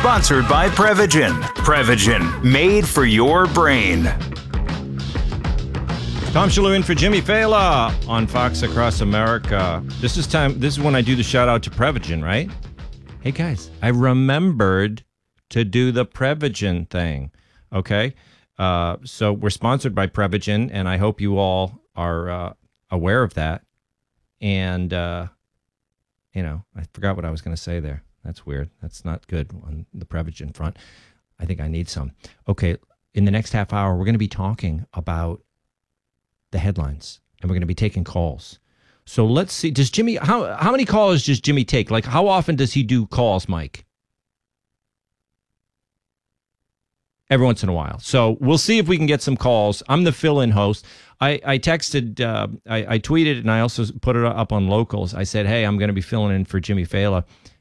Sponsored by Prevagen. Prevagen, made for your brain. Tom Shalhoub in for Jimmy Fallon on Fox Across America. This is when I do the shout out to Prevagen, right? Hey guys, I remembered to do the Prevagen thing. Okay, so we're sponsored by Prevagen, and I hope you all are aware of that. And I forgot what I was going to say there. That's weird. That's not good on the Prevagen front. I think I need some. Okay, in the next half hour, we're going to be talking about the headlines, and we're going to be taking calls. So let's see. Does Jimmy? How many calls does Jimmy take? Like, how often does he do calls, Mike? Every once in a while. So we'll see if we can get some calls. I'm the fill-in host. I texted, I tweeted, and I also put it up on Locals. I said, hey, I'm going to be filling in for Jimmy Fallon.